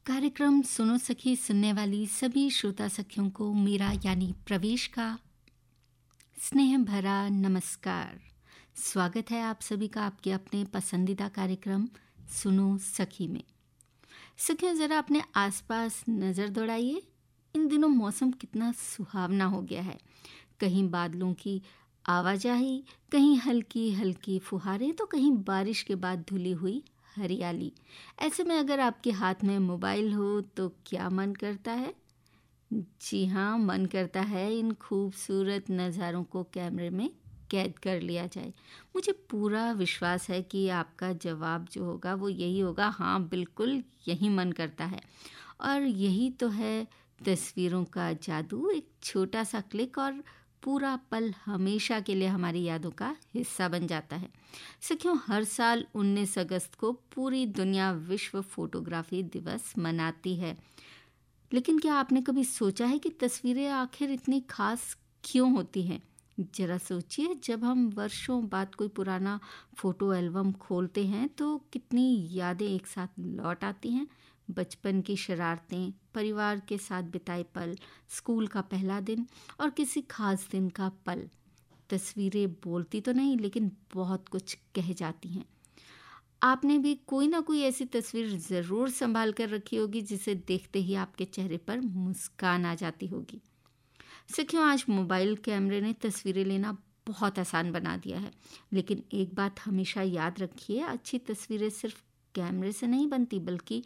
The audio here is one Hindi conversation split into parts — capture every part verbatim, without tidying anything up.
कार्यक्रम सुनो सखी सुनने वाली सभी श्रोता सखियों को मेरा यानी प्रवेश का स्नेह भरा नमस्कार। स्वागत है आप सभी का आपके अपने पसंदीदा कार्यक्रम सुनो सखी में। सखियों, ज़रा अपने आसपास नज़र दौड़ाइए। इन दिनों मौसम कितना सुहावना हो गया है। कहीं बादलों की आवाजाही, कहीं हल्की हल्की फुहारें, तो कहीं बारिश के बाद धुली हुई हरियाली। ऐसे में अगर आपके हाथ में मोबाइल हो तो क्या मन करता है? जी हाँ, मन करता है इन खूबसूरत नज़ारों को कैमरे में कैद कर लिया जाए। मुझे पूरा विश्वास है कि आपका जवाब जो होगा वो यही होगा, हाँ बिल्कुल यही मन करता है। और यही तो है तस्वीरों का जादू। एक छोटा सा क्लिक और पूरा पल हमेशा के लिए हमारी यादों का हिस्सा बन जाता है। सखियों, हर साल उन्नीस अगस्त को पूरी दुनिया विश्व फोटोग्राफी दिवस मनाती है। लेकिन क्या आपने कभी सोचा है कि तस्वीरें आखिर इतनी खास क्यों होती हैं? जरा सोचिए, जब हम वर्षों बाद कोई पुराना फोटो एल्बम खोलते हैं तो कितनी यादें एक साथ लौट आती हैं। बचपन की शरारतें, परिवार के साथ बिताए पल, स्कूल का पहला दिन और किसी खास दिन का पल। तस्वीरें बोलती तो नहीं, लेकिन बहुत कुछ कह जाती हैं। आपने भी कोई ना कोई ऐसी तस्वीर ज़रूर संभाल कर रखी होगी जिसे देखते ही आपके चेहरे पर मुस्कान आ जाती होगी। सखियों, आज मोबाइल कैमरे ने तस्वीरें लेना बहुत आसान बना दिया है। लेकिन एक बात हमेशा याद रखिए, अच्छी तस्वीरें सिर्फ कैमरे से नहीं बनती, बल्कि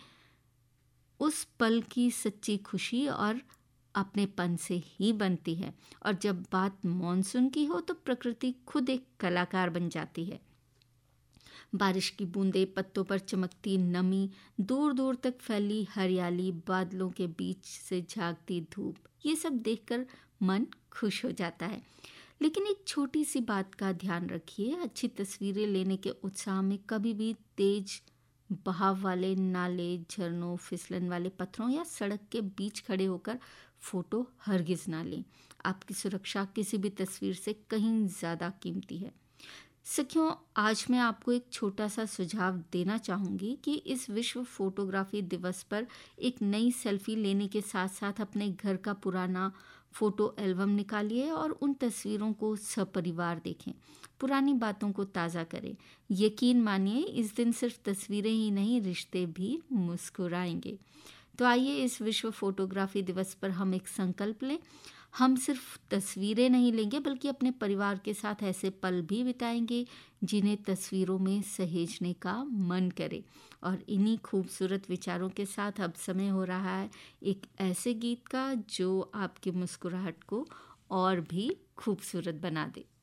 उस पल की सच्ची खुशी और अपनेपन से ही बनती है। और जब बात मॉनसून की हो तो प्रकृति खुद एक कलाकार बन जाती है। बारिश की बूंदें, पत्तों पर चमकती नमी, दूर दूर तक फैली हरियाली, बादलों के बीच से झांकती धूप, ये सब देखकर मन खुश हो जाता है। लेकिन एक छोटी सी बात का ध्यान रखिए, अच्छी तस्वीरें लेने के उत्साह में कभी भी तेज बहाव वाले नाले, झरनों, फिसलन वाले पत्थरों या सड़क के बीच खड़े होकर फोटो हरगिज ना लें। आपकी सुरक्षा किसी भी तस्वीर से कहीं ज़्यादा कीमती है। सखियों, आज मैं आपको एक छोटा सा सुझाव देना चाहूँगी कि इस विश्व फोटोग्राफी दिवस पर एक नई सेल्फी लेने के साथ साथ अपने घर का पुराना फ़ोटो एल्बम निकालिए और उन तस्वीरों को सपरिवार देखें। पुरानी बातों को ताज़ा करें। यकीन मानिए, इस दिन सिर्फ तस्वीरें ही नहीं, रिश्ते भी मुस्कुराएंगे। तो आइए, इस विश्व फोटोग्राफी दिवस पर हम एक संकल्प लें। हम सिर्फ तस्वीरें नहीं लेंगे, बल्कि अपने परिवार के साथ ऐसे पल भी बिताएंगे जिन्हें तस्वीरों में सहेजने का मन करे। और इन्हीं खूबसूरत विचारों के साथ अब समय हो रहा है एक ऐसे गीत का जो आपकी मुस्कुराहट को और भी खूबसूरत बना दे।